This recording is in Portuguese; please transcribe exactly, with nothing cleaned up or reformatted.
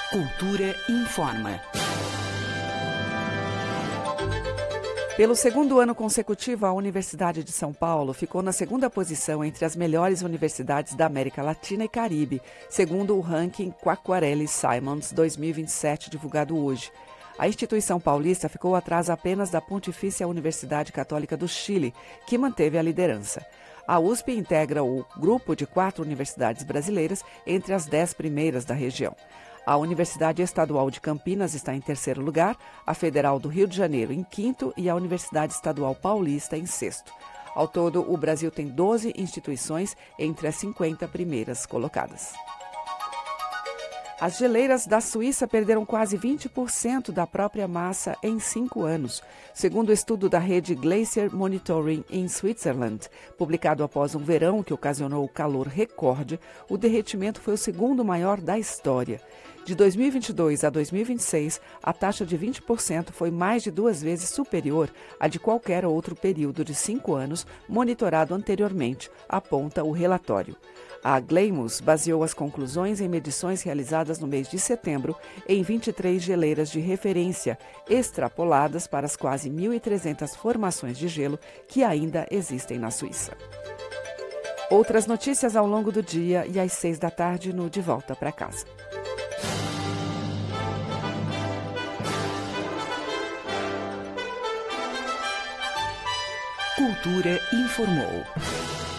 Cultura informa. Pelo segundo ano consecutivo, a Universidade de São Paulo ficou na segunda posição entre as melhores universidades da América Latina e Caribe, segundo o ranking Quacquarelli-Simons dois mil e vinte e sete, divulgado hoje. A instituição paulista ficou atrás apenas da Pontifícia Universidade Católica do Chile, que manteve a liderança. A U S P integra o grupo de quatro universidades brasileiras entre as dez primeiras da região. A Universidade Estadual de Campinas está em terceiro lugar, a Federal do Rio de Janeiro em quinto e a Universidade Estadual Paulista em sexto. Ao todo, o Brasil tem doze instituições entre as cinquenta primeiras colocadas. As geleiras da Suíça perderam quase vinte por cento da própria massa em cinco anos, segundo o estudo da rede Glacier Monitoring in Switzerland. Publicado após um verão que ocasionou calor recorde, o derretimento foi o segundo maior da história. De dois mil e vinte e dois a dois mil e vinte e seis, a taxa de vinte por cento foi mais de duas vezes superior à de qualquer outro período de cinco anos monitorado anteriormente, aponta o relatório. A Gleimus baseou as conclusões em medições realizadas no mês de setembro em vinte e três geleiras de referência, extrapoladas para as quase mil e trezentas formações de gelo que ainda existem na Suíça. Outras notícias ao longo do dia e às seis da tarde no De Volta para Casa. Cultura informou.